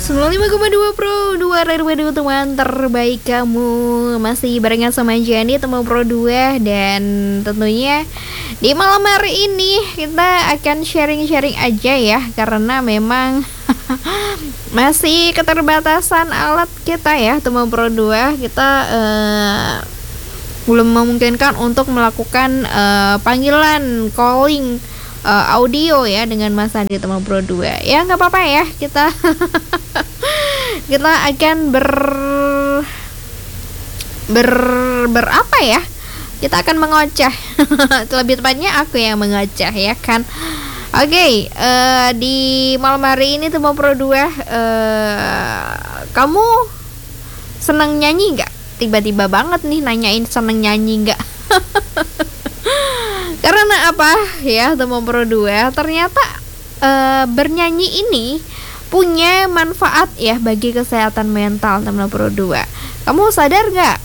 95,2 Pro 2 radio teman terbaik kamu. Masih barengan sama Jenny teman Pro 2. Dan tentunya di malam hari ini kita akan sharing-sharing aja ya, karena memang masih keterbatasan alat kita ya teman Pro 2. Kita belum memungkinkan untuk melakukan panggilan calling audio ya dengan Mas Andi teman Pro 2. Ya nggak apa-apa ya, kita kita akan berapa ya? Kita akan mengoceh. Lebih tepatnya aku yang mengoceh ya kan. Oke, di malam hari ini teman Pro 2, kamu senang nyanyi nggak? Tiba-tiba banget nih nanyain senang nyanyi nggak? Karena apa ya teman Pro 2, ternyata bernyanyi ini punya manfaat ya bagi kesehatan mental teman Pro 2. Kamu sadar gak?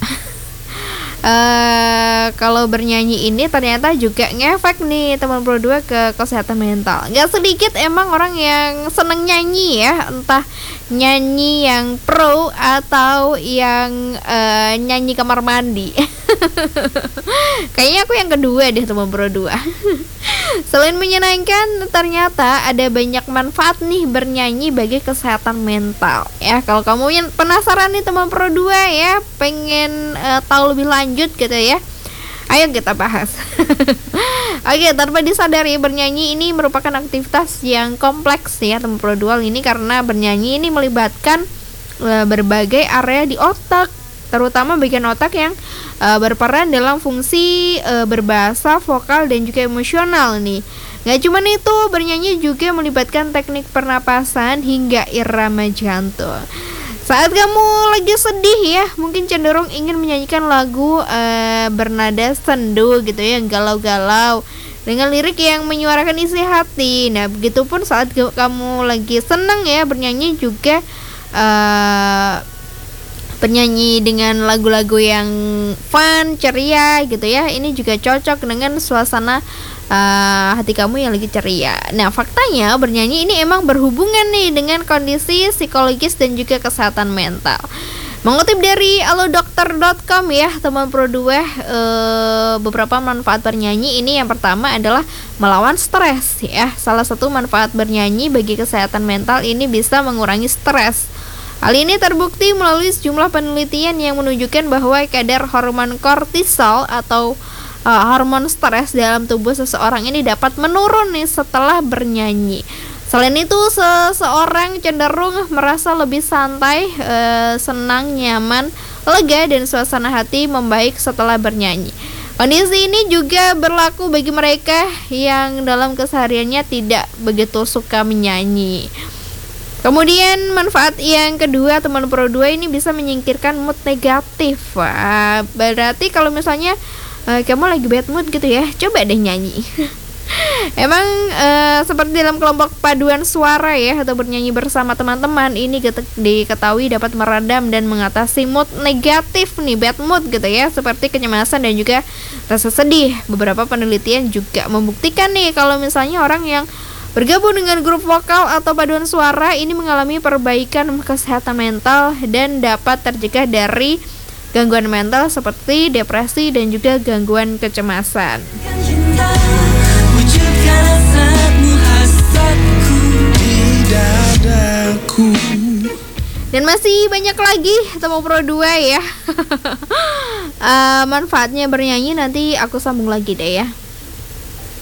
Kalau bernyanyi ini ternyata juga ngefek nih teman Pro 2 ke kesehatan mental. Gak sedikit emang orang yang seneng nyanyi ya, entah nyanyi yang pro atau yang nyanyi kamar mandi. Kayaknya aku yang kedua deh teman Pro 2. Selain menyenangkan, ternyata ada banyak manfaat nih bernyanyi bagi kesehatan mental ya. Kalau kamu yang penasaran nih teman Pro 2 ya, pengen tahu lebih lanjut gitu ya, ayo kita bahas. Oke, tanpa disadari bernyanyi ini merupakan aktivitas yang kompleks ya teman Pro 2 ini, karena bernyanyi ini melibatkan berbagai area di otak, terutama bagian otak yang berperan dalam fungsi berbahasa, vokal, dan juga emosional nih. Gak cuma itu, bernyanyi juga melibatkan teknik pernapasan hingga irama jantung. Saat kamu lagi sedih ya, mungkin cenderung ingin menyanyikan lagu bernada sendu gitu ya, yang galau-galau dengan lirik yang menyuarakan isi hati. Nah, begitupun saat kamu lagi senang ya, bernyanyi juga bernyanyi dengan lagu-lagu yang fun, ceria gitu ya. Ini juga cocok dengan suasana hati kamu yang lagi ceria. Nah, faktanya bernyanyi ini emang berhubungan nih dengan kondisi psikologis dan juga kesehatan mental. Mengutip dari alodokter.com ya teman Pro 2, beberapa manfaat bernyanyi ini yang pertama adalah melawan stres ya. Salah satu manfaat bernyanyi bagi kesehatan mental ini bisa mengurangi stres. Hal ini terbukti melalui sejumlah penelitian yang menunjukkan bahwa kadar hormon kortisol atau hormon stres dalam tubuh seseorang ini dapat menurun nih setelah bernyanyi. Selain itu, seseorang cenderung merasa lebih santai, senang, nyaman, lega, dan suasana hati membaik setelah bernyanyi. Kondisi ini juga berlaku bagi mereka yang dalam kesehariannya tidak begitu suka menyanyi. Kemudian manfaat yang kedua teman Pro 2 ini bisa menyingkirkan mood negatif. Berarti kalau misalnya kamu lagi bad mood gitu ya, coba deh nyanyi. Emang seperti dalam kelompok paduan suara ya, atau bernyanyi bersama teman-teman ini diketahui dapat meredam dan mengatasi mood negatif nih, bad mood gitu ya, seperti kecemasan dan juga rasa sedih. Beberapa penelitian juga membuktikan nih kalau misalnya orang yang bergabung dengan grup vokal atau paduan suara ini mengalami perbaikan kesehatan mental dan dapat tercegah dari gangguan mental seperti depresi dan juga gangguan kecemasan. Dan masih banyak lagi teman Pro 2 ya. Manfaatnya bernyanyi nanti aku sambung lagi deh ya.